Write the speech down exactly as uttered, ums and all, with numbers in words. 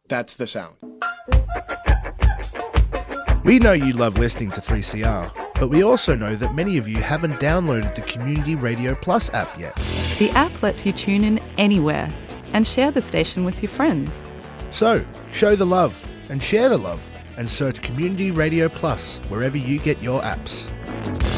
That's the sound. We know you love listening to three C R, but we also know that many of you haven't downloaded the Community Radio Plus app yet. The app lets you tune in anywhere and share the station with your friends. So, show the love and share the love and search Community Radio Plus wherever you get your apps.